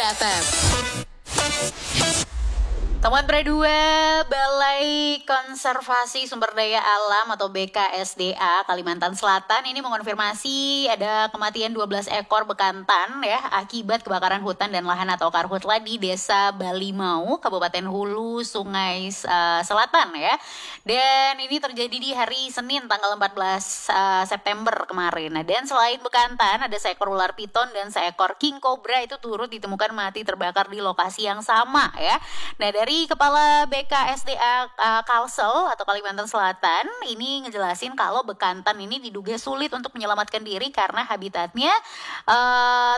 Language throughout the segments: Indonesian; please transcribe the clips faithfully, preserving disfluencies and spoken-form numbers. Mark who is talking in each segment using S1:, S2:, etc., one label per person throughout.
S1: F M.
S2: Temuan Berdua, Balai Konservasi Sumber Daya Alam atau B K S D A Kalimantan Selatan ini mengonfirmasi ada kematian dua belas ekor bekantan ya akibat kebakaran hutan dan lahan atau karhutla di Desa Balimau, Kabupaten Hulu, Sungai uh, Selatan ya. Dan ini terjadi di hari Senin tanggal empat belas uh, September kemarin. Nah, dan selain bekantan ada seekor ular piton dan seekor king cobra itu turut ditemukan mati terbakar di lokasi yang sama ya. Nah, dari Dari Kepala B K S D A uh, Kalsel atau Kalimantan Selatan ini ngejelasin kalau bekantan ini diduga sulit untuk menyelamatkan diri karena habitatnya uh,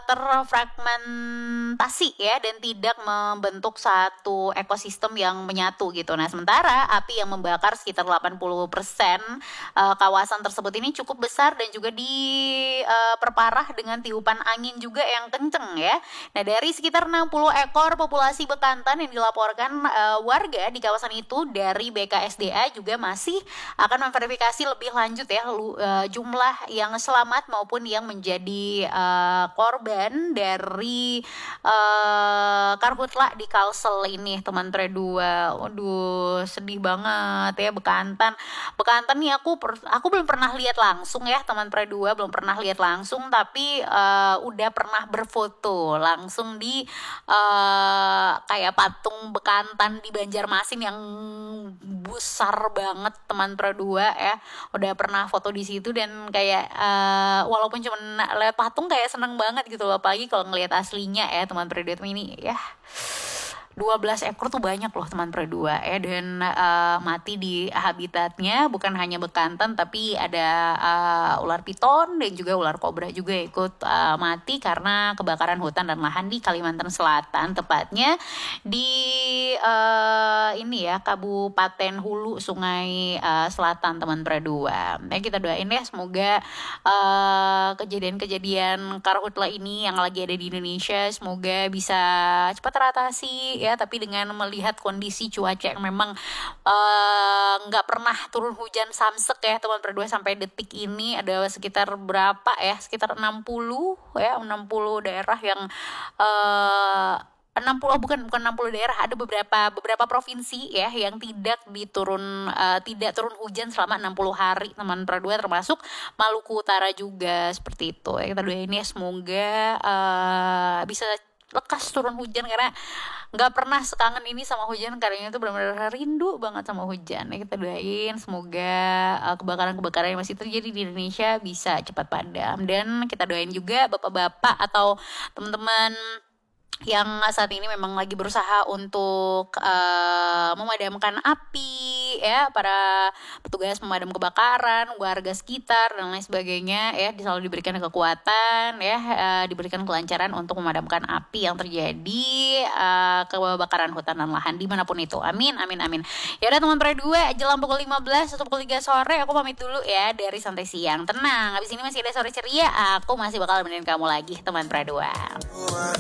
S2: terfragmentasi ya dan tidak membentuk satu ekosistem yang menyatu gitu. Nah, sementara api yang membakar sekitar delapan puluh persen uh, kawasan tersebut ini cukup besar dan juga diperparah uh, dengan tiupan angin juga yang kenceng ya. Nah, dari sekitar enam puluh ekor populasi bekantan yang dilaporkan Uh, warga di kawasan itu dari B K S D A juga masih akan memverifikasi lebih lanjut ya lu, uh, jumlah yang selamat maupun yang menjadi uh, korban dari uh, karhutla di Kalsel ini teman Tredua. Waduh, sedih banget ya bekantan. Bekantan nih aku per, aku belum pernah lihat langsung ya teman Tredua, belum pernah lihat langsung tapi uh, udah pernah berfoto langsung di uh, kayak patung bekantan di Banjarmasin yang besar banget teman Pro dua ya. Udah pernah foto di situ dan kayak uh, walaupun cuma lihat patung kayak seneng banget gitu loh, apalagi kalau ngelihat aslinya ya teman Pro dua ini ya. dua belas ekor tuh banyak loh teman Pro dua ya, dan uh, mati di habitatnya bukan hanya bekantan tapi ada uh, ular piton dan juga ular kobra juga ikut uh, mati karena kebakaran hutan dan lahan di Kalimantan Selatan, tepatnya di uh, ini ya Kabupaten Hulu Sungai uh, Selatan teman Pro dua. Ya, kita doain ya semoga uh, kejadian-kejadian karhutla ini yang lagi ada di Indonesia semoga bisa cepat teratasi ya, tapi dengan melihat kondisi cuaca yang memang nggak uh, pernah turun hujan samsek ya teman berdua sampai detik ini, ada sekitar berapa ya sekitar enam puluh ya enam puluh daerah yang uh, enam puluh bukan bukan enam puluh daerah, ada beberapa beberapa provinsi ya yang tidak diturun uh, tidak turun hujan selama enam puluh hari teman berdua, termasuk Maluku Utara juga seperti itu ya. Kita doain ya semoga uh, bisa lekas turun hujan karena nggak pernah sekangen ini sama hujan, karena itu benar-benar rindu banget sama hujan ya. Kita doain semoga uh, kebakaran-kebakaran yang masih terjadi di Indonesia bisa cepat padam, dan kita doain juga bapak-bapak atau teman-teman yang saat ini memang lagi berusaha untuk uh, memadamkan api ya, para petugas pemadam kebakaran, warga sekitar dan lain sebagainya ya, selalu diberikan kekuatan ya, uh, diberikan kelancaran untuk memadamkan api yang terjadi uh, kebakaran hutan dan lahan dimanapun itu. Amin amin amin. Ya udah teman Pro dua, jelang pukul lima belas atau pukul tiga sore aku pamit dulu ya dari Santai Siang. Tenang, habis ini masih ada sore ceria, aku masih bakal nemenin kamu lagi teman Pro dua.